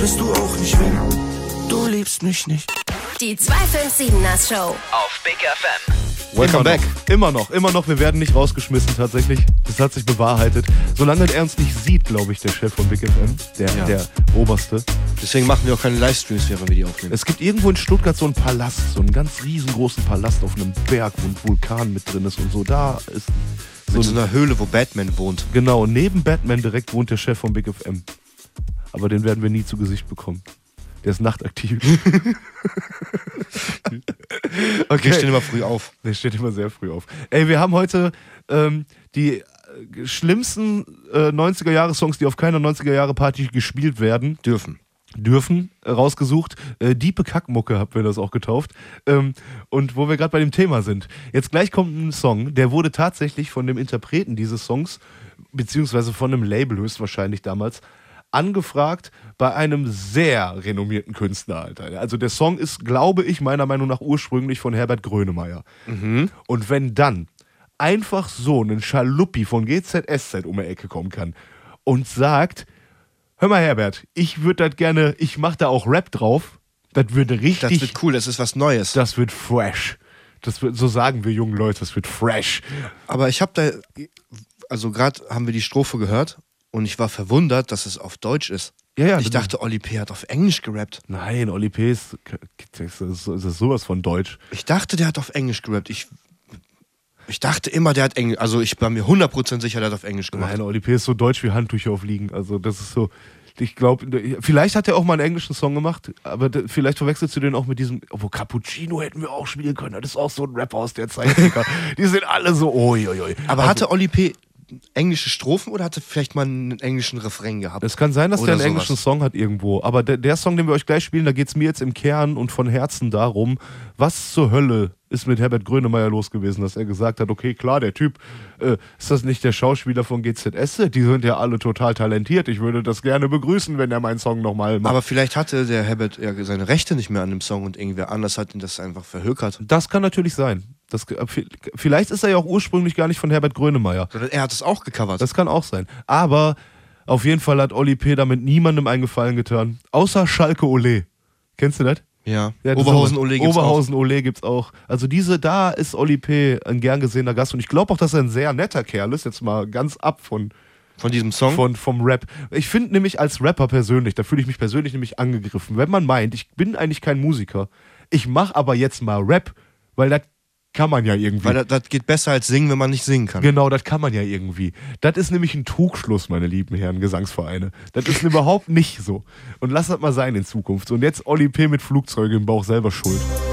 bist du auch nicht, wenn du liebst mich nicht. Die 257er Show auf Big FM. Welcome back. Immer noch. Wir werden nicht rausgeschmissen tatsächlich. Das hat sich bewahrheitet. Solange er uns nicht sieht, glaube ich, der Chef von Big FM, der Oberste. Deswegen machen wir auch keine Livestreams, während wir die aufnehmen. Es gibt irgendwo in Stuttgart so einen Palast, so einen ganz riesengroßen Palast auf einem Berg, wo ein Vulkan mit drin ist und so. Da ist so einer Höhle, wo Batman wohnt. Genau, neben Batman direkt wohnt der Chef von Big FM. Aber den werden wir nie zu Gesicht bekommen. Der ist nachtaktiv. Okay. Der steht immer früh auf. Der steht immer sehr früh auf. Ey, wir haben heute die schlimmsten 90er-Jahre-Songs, die auf keiner 90er-Jahre-Party gespielt werden. Dürfen rausgesucht. Diepe Kackmucke haben wir das auch getauft. Und wo wir gerade bei dem Thema sind. Jetzt gleich kommt ein Song, der wurde tatsächlich von dem Interpreten dieses Songs, beziehungsweise von einem Label höchstwahrscheinlich damals, angefragt bei einem sehr renommierten Künstler, Alter. Also der Song ist, glaube ich, meiner Meinung nach ursprünglich von Herbert Grönemeyer. Mhm. Und wenn dann einfach so ein Schaluppi von GZSZ um die Ecke kommen kann und sagt, hör mal Herbert, ich würde das gerne, ich mache da auch Rap drauf, das wird richtig... Das wird cool, das ist was Neues. Das wird fresh. So sagen wir jungen Leute, das wird fresh. Aber ich habe da, also gerade haben wir die Strophe gehört und ich war verwundert, dass es auf Deutsch ist. Ja, ich dachte, Oli P. hat auf Englisch gerappt. Nein, Oli P. ist sowas von Deutsch. Ich dachte, der hat auf Englisch gerappt. Ich dachte immer, der hat Englisch, also ich war mir 100% sicher, der hat auf Englisch gemacht. Nein, Oli P. ist so deutsch wie Handtücher aufliegen. Also das ist so, ich glaube, vielleicht hat er auch mal einen englischen Song gemacht, aber vielleicht verwechselst du den auch mit diesem, wo Cappuccino hätten wir auch spielen können. Das ist auch so ein Rapper aus der Zeit. Die sind alle so, oi. Aber hatte Oli P. englische Strophen oder hatte vielleicht mal einen englischen Refrain gehabt? Es kann sein, dass der einen sowas. englischen Song hat irgendwo. Aber der Song, den wir euch gleich spielen, da geht es mir jetzt im Kern und von Herzen darum, was zur Hölle ist mit Herbert Grönemeyer los gewesen, dass er gesagt hat, okay, klar, der Typ, ist das nicht der Schauspieler von GZSZ? Die sind ja alle total talentiert. Ich würde das gerne begrüßen, wenn er meinen Song nochmal macht. Aber vielleicht hatte der Herbert ja seine Rechte nicht mehr an dem Song und irgendwer anders hat ihn das einfach verhökert. Das kann natürlich sein. Vielleicht ist er ja auch ursprünglich gar nicht von Herbert Grönemeyer. Sondern er hat es auch gecovert. Das kann auch sein. Aber auf jeden Fall hat Oli P. damit niemandem einen Gefallen getan. Außer Schalke Ole. Kennst du das? Ja. Oberhausen Ole gibt's Oberhausen Ole gibt's auch. Also da ist Oli P. ein gern gesehener Gast. Und ich glaube auch, dass er ein sehr netter Kerl ist. Jetzt mal ganz ab von diesem Song? Vom Rap. Ich finde nämlich als Rapper persönlich, da fühle ich mich persönlich nämlich angegriffen. Wenn man meint, ich bin eigentlich kein Musiker, ich mache aber jetzt mal Rap, weil das kann man ja irgendwie. Weil das geht besser als singen, wenn man nicht singen kann. Genau, das kann man ja irgendwie. Das ist nämlich ein Trugschluss, meine lieben Herren Gesangsvereine. Das ist überhaupt nicht so. Und lasst das mal sein in Zukunft. Und jetzt Oli P. mit Flugzeuge im Bauch selber schuld.